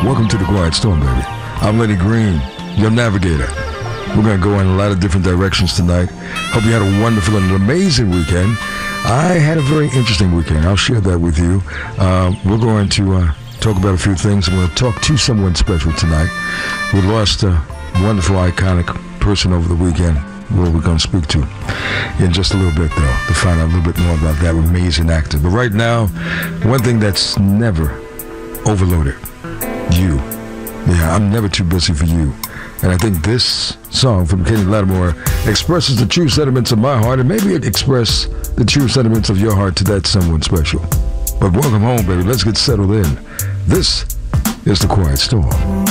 Welcome to the Quiet Storm, baby. I'm Lenny Green, your navigator. We're going to go in a lot of different directions tonight. Hope you had a wonderful and amazing weekend. I had a very interesting weekend. I'll share that with you. We're going to talk about a few things. I'm going to talk to someone special tonight. We lost a wonderful, iconic person over the weekend. Who we're going to speak to in just a little bit, though, to find out a little bit more about that amazing actor. But right now, one thing that's never overloaded, you. Yeah, I'm never too busy for you. And I think this song from Kenny Lattimore expresses the true sentiments of my heart, and maybe it expresses the true sentiments of your heart to that someone special. But welcome home, baby. Let's get settled in. This is The Quiet Storm.